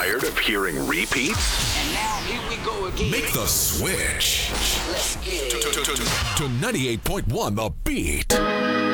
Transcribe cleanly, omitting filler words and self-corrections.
Tired of hearing repeats? And now here we go again. Make the switch Let's get it. to 98.1 The Beat.